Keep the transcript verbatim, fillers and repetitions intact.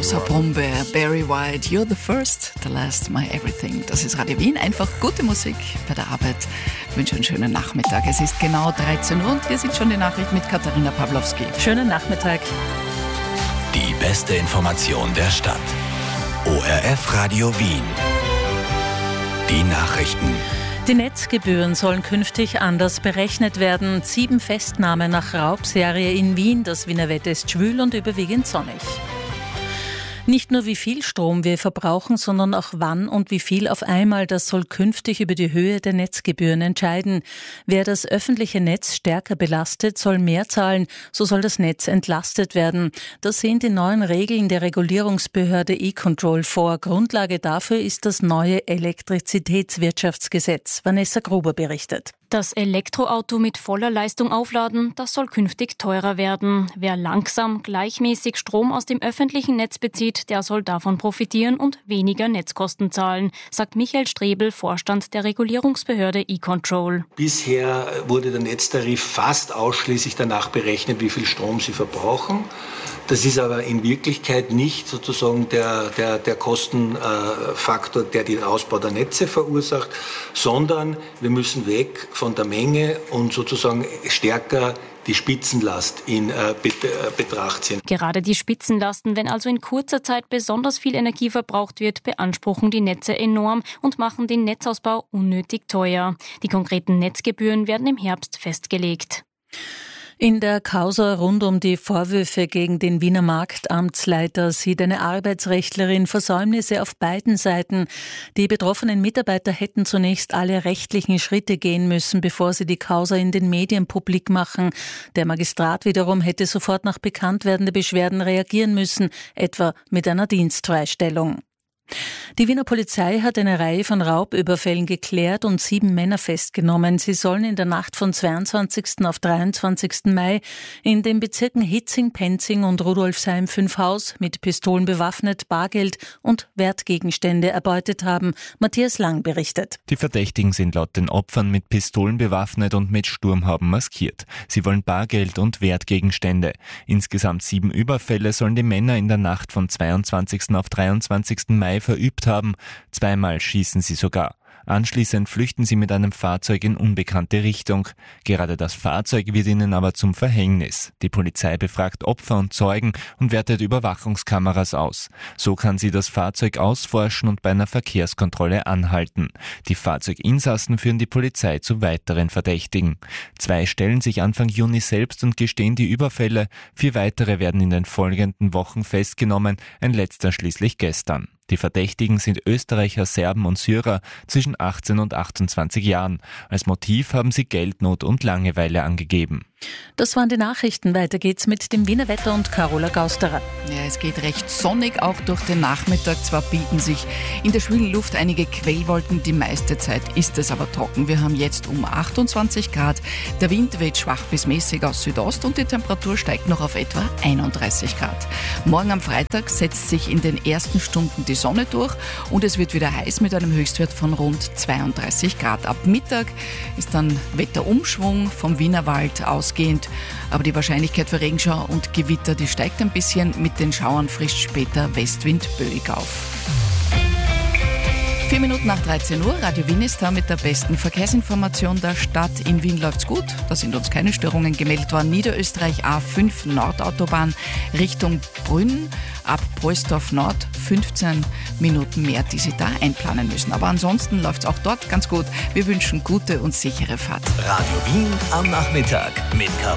Großer Bombe, Barry White, You're the First, the Last, My Everything. Das ist Radio Wien, einfach gute Musik bei der Arbeit. Ich wünsche einen schönen Nachmittag. Es ist genau dreizehn Uhr und hier sind schon die Nachrichten mit Katharina Pawlowski. Schönen Nachmittag. Die beste Information der Stadt. O R F Radio Wien. Die Nachrichten. Die Netzgebühren sollen künftig anders berechnet werden. Sieben Festnahmen nach Raubserie in Wien. Das Wiener Wetter ist schwül und überwiegend sonnig. Nicht nur wie viel Strom wir verbrauchen, sondern auch wann und wie viel auf einmal, das soll künftig über die Höhe der Netzgebühren entscheiden. Wer das öffentliche Netz stärker belastet, soll mehr zahlen, so soll das Netz entlastet werden. Das sehen die neuen Regeln der Regulierungsbehörde E-Control vor. Grundlage dafür ist das neue Elektrizitätswirtschaftsgesetz. Vanessa Gruber berichtet. Das Elektroauto mit voller Leistung aufladen, das soll künftig teurer werden. Wer langsam gleichmäßig Strom aus dem öffentlichen Netz bezieht, der soll davon profitieren und weniger Netzkosten zahlen, sagt Michael Strebel, Vorstand der Regulierungsbehörde E-Control. Bisher wurde der Netztarif fast ausschließlich danach berechnet, wie viel Strom sie verbrauchen. Das ist aber in Wirklichkeit nicht sozusagen der, der, der Kostenfaktor, der den Ausbau der Netze verursacht, sondern wir müssen weg von der Menge und sozusagen stärker die Spitzenlast in äh, Betracht ziehen. Gerade die Spitzenlasten, wenn also in kurzer Zeit besonders viel Energie verbraucht wird, beanspruchen die Netze enorm und machen den Netzausbau unnötig teuer. Die konkreten Netzgebühren werden im Herbst festgelegt. In der Causa rund um die Vorwürfe gegen den Wiener Marktamtsleiter sieht eine Arbeitsrechtlerin Versäumnisse auf beiden Seiten. Die betroffenen Mitarbeiter hätten zunächst alle rechtlichen Schritte gehen müssen, bevor sie die Causa in den Medien publik machen. Der Magistrat wiederum hätte sofort nach Bekanntwerden der Beschwerden reagieren müssen, etwa mit einer Dienstfreistellung. Die Wiener Polizei hat eine Reihe von Raubüberfällen geklärt und sieben Männer festgenommen. Sie sollen in der Nacht von zweiundzwanzigsten auf dreiundzwanzigsten Mai in den Bezirken Hitzing, Penzing und Rudolfsheim-Fünfhaus mit Pistolen bewaffnet Bargeld und Wertgegenstände erbeutet haben. Matthias Lang berichtet. Die Verdächtigen sind laut den Opfern mit Pistolen bewaffnet und mit Sturmhauben maskiert. Sie wollen Bargeld und Wertgegenstände. Insgesamt sieben Überfälle sollen die Männer in der Nacht von zweiundzwanzigsten auf dreiundzwanzigsten Mai verübt haben. Zweimal schießen sie sogar. Anschließend flüchten sie mit einem Fahrzeug in unbekannte Richtung. Gerade das Fahrzeug wird ihnen aber zum Verhängnis. Die Polizei befragt Opfer und Zeugen und wertet Überwachungskameras aus. So kann sie das Fahrzeug ausforschen und bei einer Verkehrskontrolle anhalten. Die Fahrzeuginsassen führen die Polizei zu weiteren Verdächtigen. Zwei stellen sich Anfang Juni selbst und gestehen die Überfälle. Vier weitere werden in den folgenden Wochen festgenommen, ein letzter schließlich gestern. Die Verdächtigen sind Österreicher, Serben und Syrer zwischen achtzehn und achtundzwanzig Jahren. Als Motiv haben sie Geldnot und Langeweile angegeben. Das waren die Nachrichten. Weiter geht's mit dem Wiener Wetter und Carola Gausterer. Ja, es geht recht sonnig, auch durch den Nachmittag. Zwar bilden sich in der schwülen Luft einige Quellwolken, die meiste Zeit ist es aber trocken. Wir haben jetzt um achtundzwanzig Grad. Der Wind weht schwach bis mäßig aus Südost und die Temperatur steigt noch auf etwa einunddreißig Grad. Morgen am Freitag setzt sich in den ersten Stunden die Sonne durch und es wird wieder heiß mit einem Höchstwert von rund zweiunddreißig Grad. Ab Mittag ist dann Wetterumschwung vom Wienerwald ausgehend, aber die Wahrscheinlichkeit für Regenschauer und Gewitter, die steigt ein bisschen. Mit den Schauern frischt später Westwind böig auf. Vier Minuten nach dreizehn Uhr, Radio Wien ist da mit der besten Verkehrsinformation der Stadt. In Wien läuft's gut, da sind uns keine Störungen gemeldet worden. Niederösterreich A fünf Nordautobahn Richtung Brünn, ab Polsdorf Nord fünfzehn Minuten mehr, die Sie da einplanen müssen. Aber ansonsten läuft's auch dort ganz gut. Wir wünschen gute und sichere Fahrt. Radio Wien am Nachmittag mit